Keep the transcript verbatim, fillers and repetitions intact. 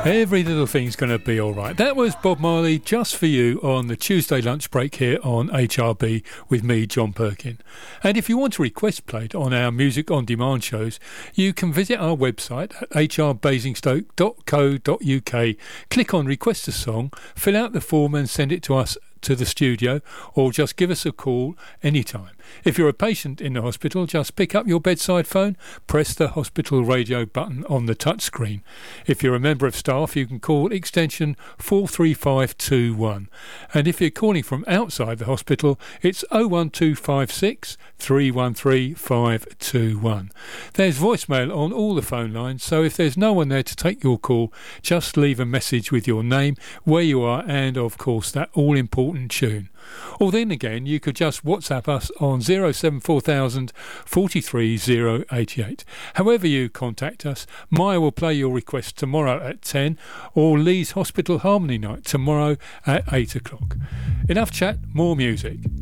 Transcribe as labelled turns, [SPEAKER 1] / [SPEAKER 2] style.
[SPEAKER 1] Every little thing's going to be all right. That was Bob Marley, just for you, on the Tuesday lunch break here on H R B with me, John Perkin. And if you want to request played on our Music On Demand shows, you can visit our website at h r basingstoke dot co dot u k, click on Request a Song, fill out the form and send it to us to the studio, or just give us a call anytime. If you're a patient in the hospital, just pick up your bedside phone, press the hospital radio button on the touch screen. If you're a member of staff, you can call extension four three five two one. And if you're calling from outside the hospital, it's oh one two five six, three one three, five two one. There's voicemail on all the phone lines, so if there's no one there to take your call, just leave a message with your name, where you are, and of course that all-important tune. Or then again, you could just WhatsApp us on zero seven four thousand, forty-three oh eighty-eight. However you contact us, Maya will play your request tomorrow at ten, or Lee's Hospital Harmony Night tomorrow at eight o'clock. Enough chat, more music.